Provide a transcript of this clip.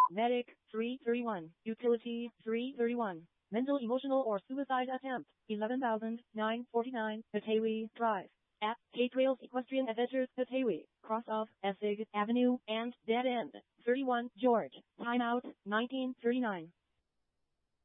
Medic, 331. Utility, 331. Mental, emotional, or suicide attempt, 11,949. Petawi Drive. At K-Trails Equestrian Adventures, Petawi. Cross of Essig Avenue and Dead End, 31 George. Timeout, 1939.